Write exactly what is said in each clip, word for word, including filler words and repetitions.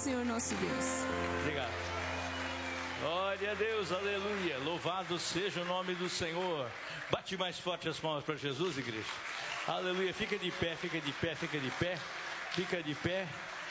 Senhor nosso Deus. Obrigado. Glória a Deus, aleluia. Louvado seja o nome do Senhor. Bate mais forte as palmas para Jesus, igreja. Aleluia. Fica de pé, fica de pé, fica de pé. Fica de pé.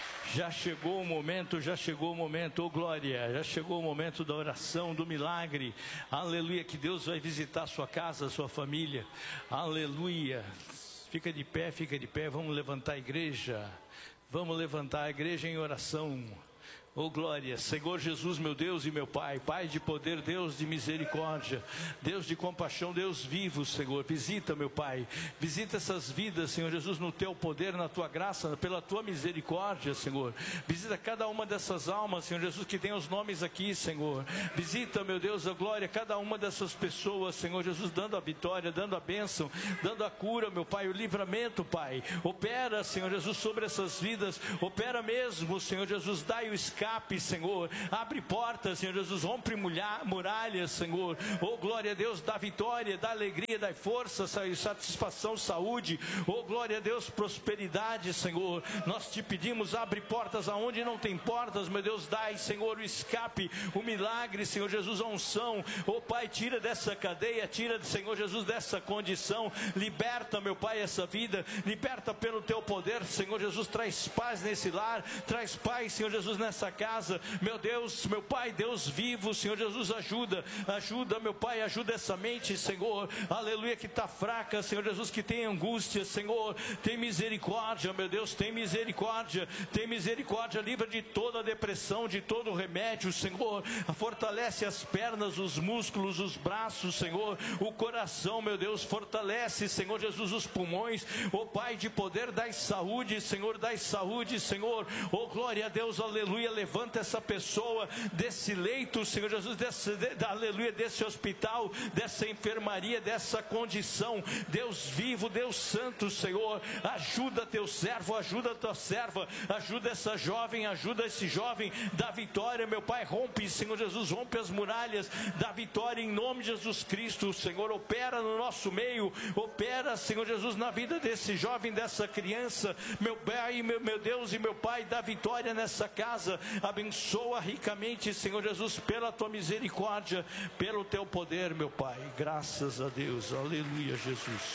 Já chegou o momento, já chegou o momento, oh glória, já chegou o momento da oração, do milagre, aleluia, que Deus vai visitar a sua casa, a sua família, aleluia. Fica de pé, fica de pé, vamos levantar a igreja, vamos levantar a igreja em oração. Oh glória, Senhor Jesus, meu Deus e meu Pai, Pai de poder, Deus de misericórdia, Deus de compaixão, Deus vivo, Senhor, visita, meu Pai, visita essas vidas, Senhor Jesus, no teu poder, na tua graça, pela tua misericórdia, Senhor, visita cada uma dessas almas, Senhor Jesus, que tem os nomes aqui, Senhor, visita, meu Deus, a glória, cada uma dessas pessoas, Senhor Jesus, dando a vitória, dando a bênção, dando a cura, meu Pai, o livramento, Pai, opera, Senhor Jesus, sobre essas vidas, opera mesmo, Senhor Jesus, dai o escape, Senhor, abre portas, Senhor Jesus, rompe muralhas, Senhor, oh glória a Deus, dá vitória, dá alegria, dá força, satisfação, saúde, oh glória a Deus, prosperidade, Senhor, nós te pedimos, abre portas aonde não tem portas, meu Deus, dai, Senhor, o escape, o milagre, Senhor Jesus, a unção, oh Pai, tira dessa cadeia, tira, Senhor Jesus, dessa condição, liberta, meu Pai, essa vida, liberta pelo teu poder, Senhor Jesus, traz paz nesse lar, traz paz, Senhor Jesus, nessa casa, meu Deus, meu Pai, Deus vivo, Senhor Jesus, ajuda, ajuda, meu Pai, ajuda essa mente, Senhor, aleluia, que está fraca, Senhor Jesus, que tem angústia, Senhor, tem misericórdia, meu Deus, tem misericórdia, tem misericórdia, livra de toda a depressão, de todo o remédio, Senhor, fortalece as pernas, os músculos, os braços, Senhor, o coração, meu Deus, fortalece, Senhor Jesus, os pulmões, ó Pai de poder, dai saúde, Senhor, dai saúde, Senhor, ó glória a Deus, aleluia, levanta essa pessoa desse leito, Senhor Jesus, desse, de, aleluia, desse hospital, dessa enfermaria, dessa condição, Deus vivo, Deus santo, Senhor, ajuda teu servo, ajuda tua serva, ajuda essa jovem, ajuda esse jovem, dá vitória, meu Pai, rompe, Senhor Jesus, rompe as muralhas, dá vitória em nome de Jesus Cristo, Senhor, opera no nosso meio, opera, Senhor Jesus, na vida desse jovem, dessa criança, meu Pai, meu, meu Deus e meu Pai, dá vitória nessa casa, abençoa ricamente, Senhor Jesus, pela tua misericórdia, pelo teu poder, meu Pai, graças a Deus, aleluia, Jesus.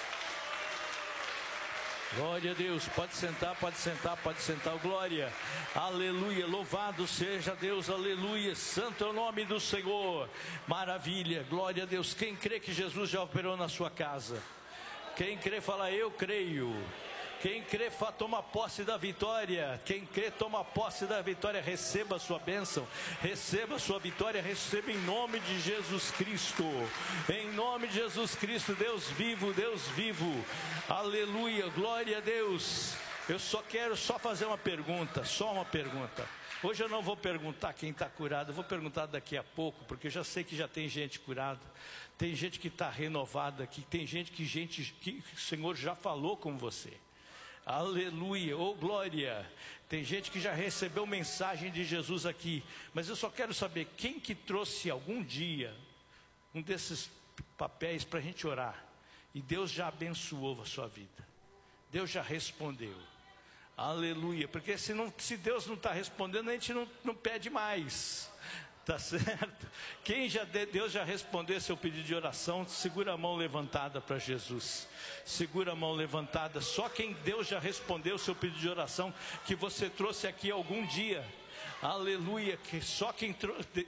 Glória a Deus, pode sentar, pode sentar, pode sentar, glória, aleluia, louvado seja Deus, aleluia, santo é o nome do Senhor, maravilha, glória a Deus. Quem crê que Jesus já operou na sua casa? Quem crê, fala eu creio. Quem crê, toma posse da vitória. Quem crê, toma posse da vitória. Receba a sua bênção, receba a sua vitória, receba em nome de Jesus Cristo. Em nome de Jesus Cristo, Deus vivo, Deus vivo. Aleluia, glória a Deus. Eu só quero só fazer uma pergunta, só uma pergunta. Hoje eu não vou perguntar quem está curado, eu vou perguntar daqui a pouco, porque eu já sei que já tem gente curada, tem gente que está renovada aqui, tem gente que, gente que o Senhor já falou com você. Aleluia, oh glória. Tem gente que já recebeu mensagem de Jesus aqui, mas eu só quero saber quem que trouxe algum dia um desses papéis para a gente orar, e Deus já abençoou a sua vida, Deus já respondeu. Aleluia, porque se, não, se Deus não está respondendo, a gente não, não pede mais. Tá certo? Quem já Deus já respondeu seu pedido de oração, segura a mão levantada para Jesus. Segura a mão levantada. Só quem Deus já respondeu seu pedido de oração, que você trouxe aqui algum dia. Aleluia, que só quem trouxe.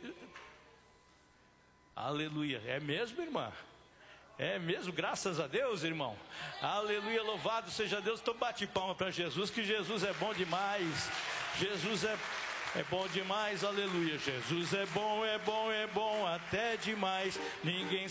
Aleluia, é mesmo, irmã? É mesmo, graças a Deus, irmão. Aleluia, louvado seja Deus. Então bate palma para Jesus, que Jesus é bom demais. Jesus é É bom demais, aleluia. Jesus é bom, é bom, é bom até demais. Ninguém